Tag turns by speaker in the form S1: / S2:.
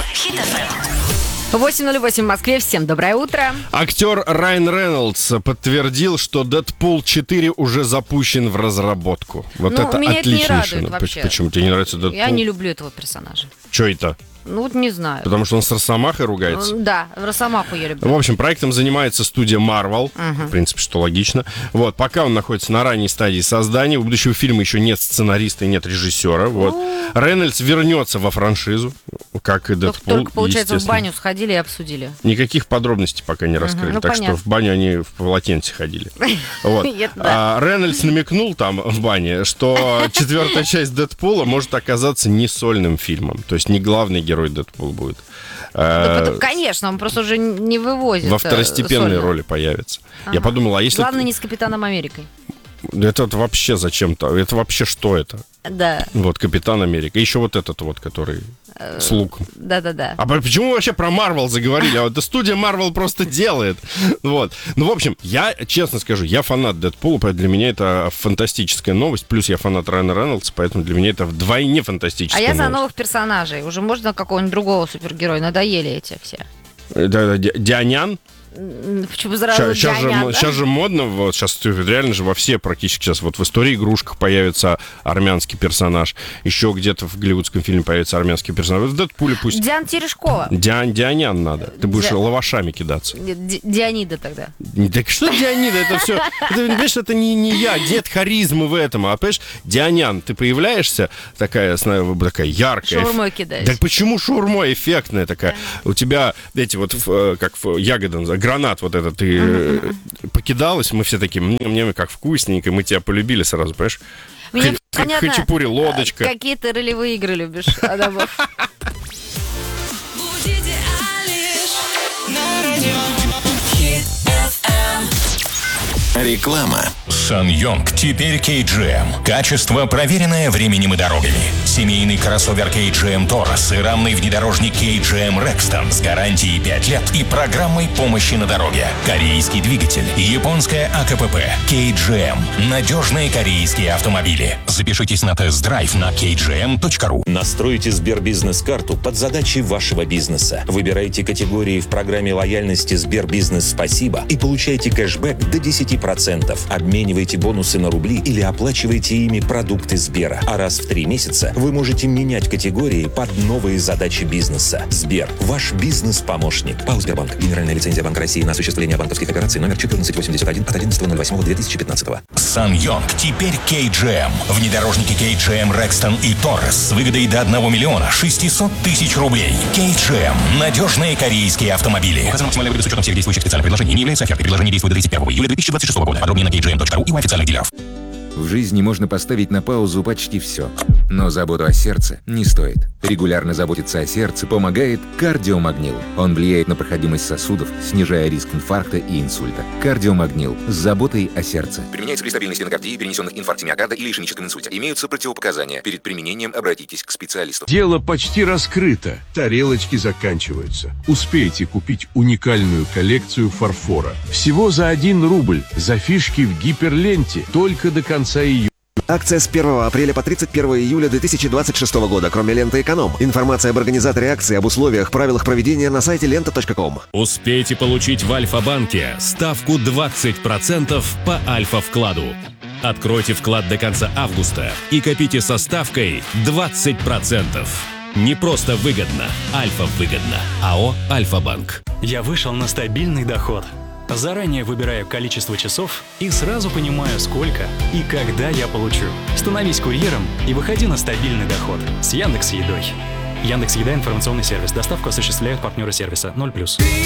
S1: Хит FM.
S2: 8:08 в Москве. Всем доброе утро.
S3: Актер Райан Рейнольдс подтвердил, что «Дэдпул 4» уже запущен в разработку. Вот это
S2: меня
S3: отличнейшее.
S2: это не радует вообще.
S3: Почему? Тебе не нравится «Дэдпул»?
S2: Я не люблю этого персонажа.
S3: Че это?
S2: Ну, вот не знаю.
S3: Потому что он с Росомахой ругается?
S2: Да, Росомаху я люблю.
S3: В общем, проектом занимается студия Marvel. В принципе, что логично. Вот, пока он находится на ранней стадии создания. У будущего фильма еще нет сценариста и нет режиссера. Вот. Рейнольдс вернется во франшизу, как и «Дэдпул».
S2: Только, получается, в баню сходили и обсудили.
S3: Никаких подробностей пока не раскрыли.
S2: Ну,
S3: так
S2: понятно.
S3: что в баню они в полотенце ходили. Вот. Рейнольдс намекнул там в бане, что 4-я часть «Дэдпула» может оказаться не сольным фильмом. То есть не главный герой «Дэдпула» будет.
S2: Конечно, он просто уже не вывозит.
S3: Во второстепенной роли появится. Я подумал, а если...
S2: Главное, не с Капитаном Америкой.
S3: Это вообще зачем-то? Это вообще что это?
S2: Да.
S3: Вот, Капитан Америка. Еще вот этот вот, который с луком.
S2: Да-да-да.
S3: А почему мы вообще про Marvel заговорили? А вот студия Marvel просто делает. Вот. Ну, в общем, я, честно скажу, я фанат Дэдпула, поэтому для меня это фантастическая новость. Плюс я фанат Райана Рейнольдса, поэтому для меня это вдвойне фантастическая новость.
S2: А я за новых персонажей. Уже можно какого-нибудь другого супергероя. Надоели эти все.
S3: Дианян?
S2: Почему сразу Дианян,
S3: сейчас же модно, вот сейчас реально же во все практически сейчас вот в истории игрушек появится армянский персонаж, еще где-то в голливудском фильме появится армянский персонаж. В «Дэдпуле» пусть...
S2: Диана Терешкова.
S3: Дианян надо. Ты будешь лавашами кидаться.
S2: Дионида тогда.
S3: Так что Дионида? Это все... Понимаешь, это не я, нет харизмы в этом. А понимаешь, Дионян, ты появляешься такая яркая.
S2: Шаурмой кидаешь.
S3: Так почему шаурмой эффектная такая? У тебя эти вот, как ягода, гранат вот этот, ты покидалась, мы все такие, мне как вкусненько, мы тебя полюбили сразу, понимаешь?
S2: Мне понятно,
S3: хачапури, лодочка.
S2: Какие ты ролевые игры любишь, Адамов.
S1: Реклама.
S4: SsangYong теперь KGM. Качество, проверенное временем и дорогами. Семейный кроссовер KGM Taurus и рамный внедорожник KGM Rexton с гарантией 5 лет и программой помощи на дороге. Корейский двигатель, японская АКПП, KGM. Надежные корейские автомобили. Запишитесь на тест-драйв на kgm.ru.
S5: Настройте Сбербизнес-карту под задачи вашего бизнеса. Выбирайте категории в программе лояльности Сбербизнес Спасибо и получайте кэшбэк до 10%. Обменивайте бонусы на рубли или оплачивайте ими продукты Сбера. А раз в 3 месяца вы можете менять категории под новые задачи бизнеса. Сбер – ваш бизнес-помощник. ПАО «Сбербанк». Генеральная лицензия Банка России на осуществление банковских операций номер 1481 от 11.08.2015.
S4: SsangYong теперь KGM. Внедорожники KGM Rexton и Taurus с выгодой до 1 миллиона 600 тысяч рублей. KGM. Надежные корейские автомобили. Указано максимальная выгода с учетом всех действующих специальных предложений. Не является офертой. Предложение действует до 31 июля 2026 года. Подробнее на kgm.ru и у официальных дилеров.
S6: В жизни можно поставить на паузу почти все. Но заботу о сердце не стоит. Регулярно заботиться о сердце помогает кардиомагнил. Он влияет на проходимость сосудов, снижая риск инфаркта и инсульта. Кардиомагнил с заботой о сердце. Применяется при стабильной стенокардии, перенесенных инфаркте миокарда или ишемическом инсульте. Имеются противопоказания. Перед применением обратитесь к специалисту.
S7: Дело почти раскрыто. Тарелочки заканчиваются. Успейте купить уникальную коллекцию фарфора. Всего за 1 рубль. За фишки в гиперленте. Только до конца июля.
S8: Акция с 1 апреля по 31 июля 2026 года, кроме ленты «Эконом». Информация об организаторе акции, об условиях, правилах проведения на сайте лента.ком.
S9: Успейте получить в Альфа-банке ставку 20% по Альфа-вкладу. Откройте вклад до конца августа и копите со ставкой 20%. Не просто выгодно, Альфа-выгодно. АО «Альфа-банк».
S10: Я вышел на стабильный доход. Заранее выбираю количество часов и сразу понимаю, сколько и когда я получу. Становись курьером и выходи на стабильный доход с Яндекс.Едой. Яндекс.Еда — информационный сервис. Доставку осуществляют партнеры сервиса 0+.